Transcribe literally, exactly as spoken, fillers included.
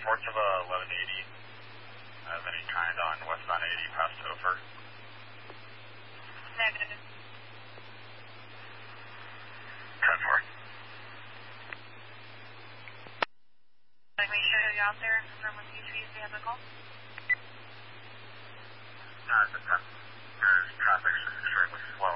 reports of a eleven eighty of any kind on westbound eighty past Ophir? Negative. ten four. Let me show you out there and confirm with you if they have a call. Uh, the ten. There's traffic extremely slow.